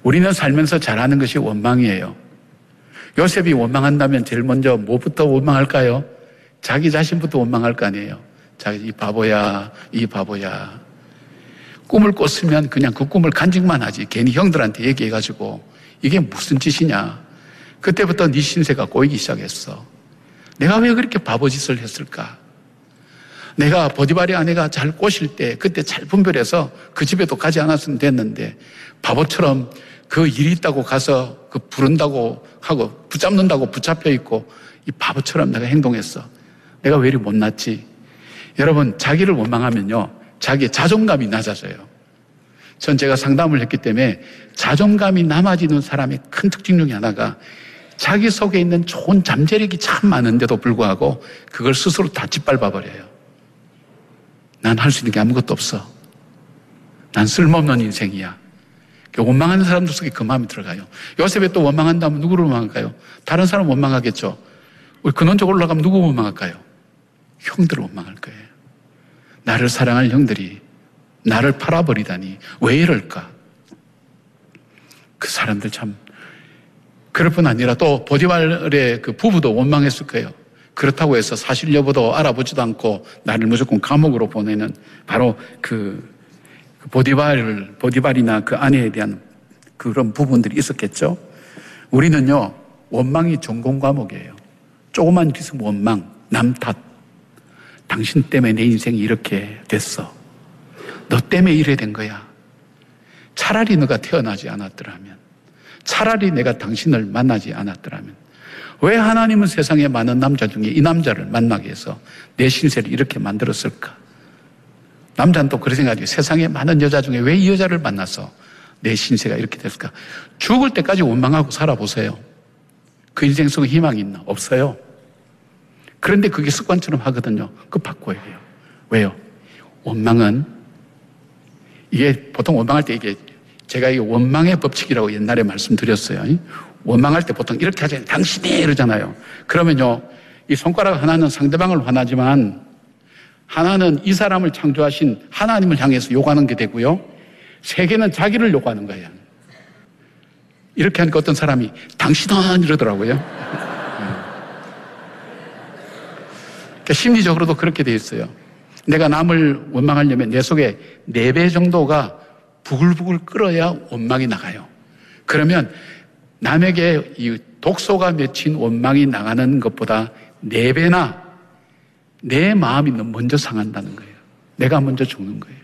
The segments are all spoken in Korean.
우리는 살면서 잘하는 것이 원망이에요. 요셉이 원망한다면 제일 먼저 뭐부터 원망할까요? 자기 자신부터 원망할 거 아니에요. 자기 이 바보야, 이 바보야. 꿈을 꿨으면 그냥 그 꿈을 간직만 하지. 괜히 형들한테 얘기해가지고 이게 무슨 짓이냐. 그때부터 네 신세가 꼬이기 시작했어. 내가 왜 그렇게 바보짓을 했을까? 내가 보디발의 아내가 잘 꼬실 때 그때 잘 분별해서 그 집에도 가지 않았으면 됐는데 바보처럼 그 일이 있다고 가서 그 부른다고 하고 붙잡는다고 붙잡혀 있고 이 바보처럼 내가 행동했어. 내가 왜 이리 못났지? 여러분, 자기를 원망하면요, 자기의 자존감이 낮아져요. 전 제가 상담을 했기 때문에 자존감이 남아지는 사람의 큰 특징 중에 하나가 자기 속에 있는 좋은 잠재력이 참 많은데도 불구하고 그걸 스스로 다 짓밟아 버려요. 난 할 수 있는 게 아무것도 없어. 난 쓸모없는 인생이야. 원망하는 사람들 속에 그 마음이 들어가요. 요셉이 또 원망한다면 누구를 원망할까요? 다른 사람 원망하겠죠. 우리 근원적으로 올라가면 누구 원망할까요? 형들을 원망할 거예요. 나를 사랑할 형들이 나를 팔아버리다니 왜 이럴까? 그 사람들 참. 그럴 뿐 아니라 또 보디발의 그 부부도 원망했을 거예요. 그렇다고 해서 사실 여부도 알아보지도 않고 나를 무조건 감옥으로 보내는 바로 그 보디발이나 그 아내에 대한 그런 부분들이 있었겠죠. 우리는요, 원망이 전공 과목이에요. 조그만 일 있으면 원망, 남 탓. 당신 때문에 내 인생이 이렇게 됐어. 너 때문에 이래 된 거야. 차라리 너가 태어나지 않았더라면, 차라리 내가 당신을 만나지 않았더라면, 왜 하나님은 세상에 많은 남자 중에 이 남자를 만나게 해서 내 신세를 이렇게 만들었을까? 남자는 또 그런 생각이에요. 세상에 많은 여자 중에 왜 이 여자를 만나서 내 신세가 이렇게 됐을까? 죽을 때까지 원망하고 살아보세요. 그 인생 속에 희망이 있나? 없어요. 그런데 그게 습관처럼 하거든요. 그거 바꿔야 돼요. 왜요? 원망은 이게 보통 원망할 때 이게 제가 이 원망의 법칙이라고 옛날에 말씀드렸어요. 원망할 때 보통 이렇게 하잖아요. 당신이 이러잖아요. 그러면요, 이 손가락 하나는 상대방을 화나지만 하나는 이 사람을 창조하신 하나님을 향해서 요구하는 게 되고요, 세 개는 자기를 요구하는 거예요. 이렇게 하니까 어떤 사람이 당신은 이러더라고요. 그러니까 심리적으로도 그렇게 돼 있어요. 내가 남을 원망하려면 내 속에 4배 정도가 부글부글 끓어야 원망이 나가요. 그러면 남에게 이 독소가 맺힌 원망이 나가는 것보다 4배나 내 마음이 먼저 상한다는 거예요. 내가 먼저 죽는 거예요.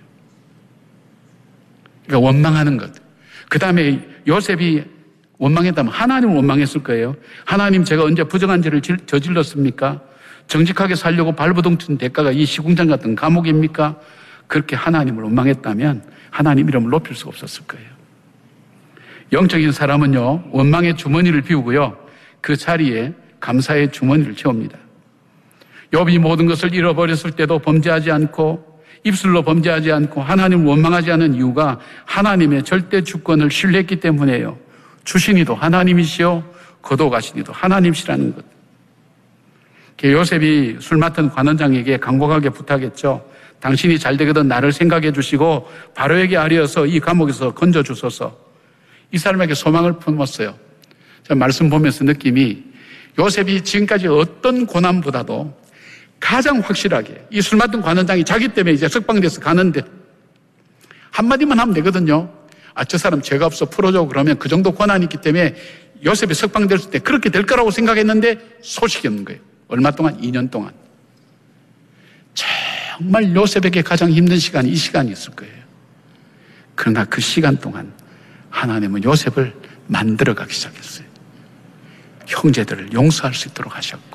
그러니까 원망하는 것. 그 다음에 요셉이 원망했다면 하나님을 원망했을 거예요. 하나님, 제가 언제 부정한 죄를 저질렀습니까? 정직하게 살려고 발버둥 친 대가가 이 시궁창 같은 감옥입니까? 그렇게 하나님을 원망했다면 하나님 이름을 높일 수가 없었을 거예요. 영적인 사람은요, 원망의 주머니를 비우고요, 그 자리에 감사의 주머니를 채웁니다. 욥이 모든 것을 잃어버렸을 때도 범죄하지 않고 입술로 범죄하지 않고 하나님을 원망하지 않은 이유가 하나님의 절대 주권을 신뢰했기 때문이에요. 주신이도 하나님이시요 거둬가시니도 하나님이시라는 것. 요셉이 술 맡은 관원장에게 간곡하게 부탁했죠. 당신이 잘 되거든 나를 생각해 주시고 바로에게 아뢰어서 이 감옥에서 건져 주소서. 이 사람에게 소망을 품었어요. 제가 말씀 보면서 느낌이 요셉이 지금까지 어떤 고난보다도 가장 확실하게 이 술 맡은 관원장이 자기 때문에 이제 석방돼서 가는데 한마디만 하면 되거든요. 아, 저 사람 죄가 없어 풀어줘. 그러면 그 정도 권한이 있기 때문에 요셉이 석방됐을 때 그렇게 될 거라고 생각했는데 소식이 없는 거예요. 얼마 동안? 2년 동안. 정말 요셉에게 가장 힘든 시간이 이 시간이 있을 거예요. 그러나 그 시간 동안 하나님은 요셉을 만들어가기 시작했어요. 형제들을 용서할 수 있도록 하셨고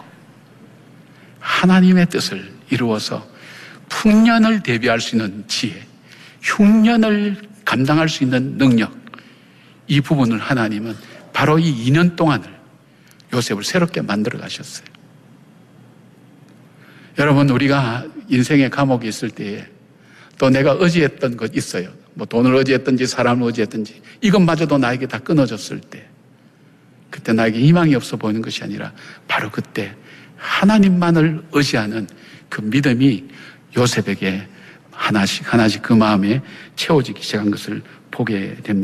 하나님의 뜻을 이루어서 풍년을 대비할 수 있는 지혜, 흉년을 감당할 수 있는 능력, 이 부분을 하나님은 바로 이 2년 동안을 요셉을 새롭게 만들어 가셨어요. 여러분, 우리가 인생의 감옥에 있을 때에 또 내가 의지했던 것 있어요. 뭐 돈을 의지했든지 사람을 의지했든지 이것마저도 나에게 다 끊어졌을 때, 그때 나에게 희망이 없어 보이는 것이 아니라 바로 그때 하나님만을 의지하는 그 믿음이 요셉에게 하나씩 그 마음에 채워지기 시작한 것을 보게 됩니다.